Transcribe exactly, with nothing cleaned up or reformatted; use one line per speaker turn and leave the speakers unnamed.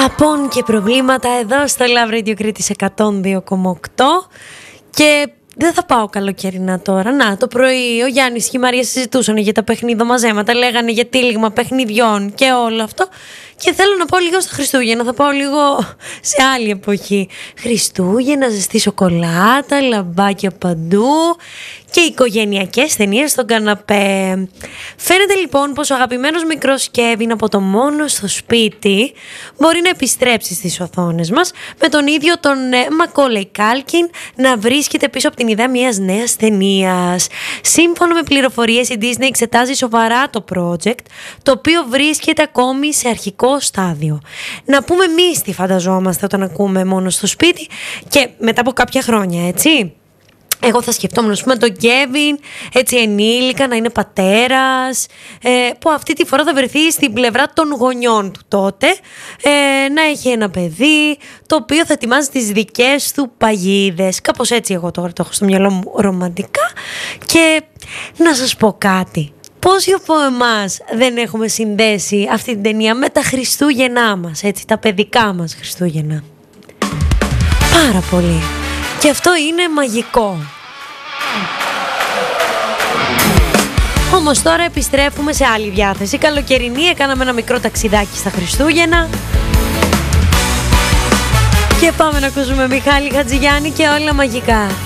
Απόν και προβλήματα εδώ στο Love Radio Κρήτης εκατόν δύο κόμμα οκτώ. Και δεν θα πάω καλοκαιρινά τώρα. Να, το πρωί ο Γιάννης και η Μαρία συζητούσαν για τα παιχνιδομαζέματα, λέγανε για τύλιγμα παιχνιδιών και όλο αυτό. Και θέλω να πάω λίγο στα Χριστούγεννα, θα πάω λίγο σε άλλη εποχή. Χριστούγεννα, ζεστή σοκολάτα, λαμπάκια παντού και οικογενειακές ταινίες στον καναπέ. Φαίνεται λοιπόν πως ο αγαπημένος μικρός Κέβιν από το μόνο στο σπίτι μπορεί να επιστρέψει στις οθόνες μας, με τον ίδιο τον Μακόλεϊ Κάλκιν να βρίσκεται πίσω από την ιδέα μιας νέας ταινίας. Σύμφωνα με πληροφορίες, η Disney εξετάζει σοβαρά το project, το οποίο βρίσκεται ακόμη σε αρχικό στάδιο. Να πούμε εμείς τι φανταζόμαστε όταν ακούμε μόνο στο σπίτι και μετά από κάποια χρόνια, έτσι. Εγώ θα σκεφτόμουν, ας πούμε, τον Κέβιν, έτσι ενήλικα, να είναι πατέρας, ε, που αυτή τη φορά θα βρεθεί στην πλευρά των γονιών του τότε, ε, να έχει ένα παιδί, το οποίο θα ετοιμάζει τις δικές του παγίδες. Κάπως έτσι εγώ τώρα το έχω στο μυαλό μου ρομαντικά. Και να σας πω κάτι. Πόσοι από εμάς δεν έχουμε συνδέσει αυτή την ταινία με τα Χριστούγεννά μας, έτσι, τα παιδικά μας Χριστούγεννα. Πάρα πολύ. Και αυτό είναι μαγικό. Όμως τώρα επιστρέφουμε σε άλλη διάθεση. Καλοκαιρινή, έκαναμε ένα μικρό ταξιδάκι στα Χριστούγεννα. Και πάμε να ακούσουμε Μιχάλη Χατζηγιάννη και όλα μαγικά.